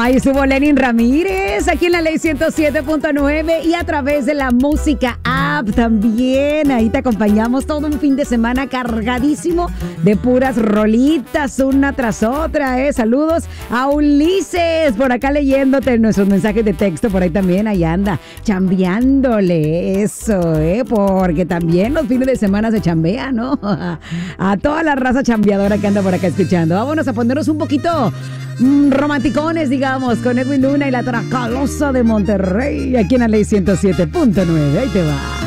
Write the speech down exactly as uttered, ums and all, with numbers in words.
Ahí estuvo Lenin Ramírez, aquí en la Ley ciento siete punto nueve y a través de la música app también. Ahí te acompañamos todo un fin de semana cargadísimo de puras rolitas, una tras otra, ¿eh? Saludos a Ulises, por acá leyéndote nuestros mensajes de texto, por ahí también, ahí anda, chambeándole, eso, ¿eh? Porque también los fines de semana se chambea, ¿no? A toda la raza chambeadora que anda por acá escuchando. Vámonos a ponernos un poquito mmm, romanticones, digamos, con Edwin Luna y la Tracalosa de Monterrey, aquí en la Ley ciento siete punto nueve. Ahí te va.